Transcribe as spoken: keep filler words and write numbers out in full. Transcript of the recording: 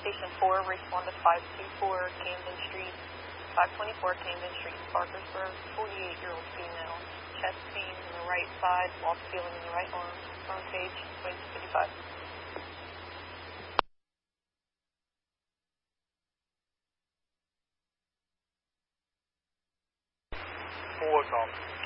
Station four, respond to five two four Camden Street, five twenty-four Camden Street, Parkersburg, forty-eight-year-old female, chest pain in the right side, lost feeling in the right arm, front page, weight fifty-five. Four call.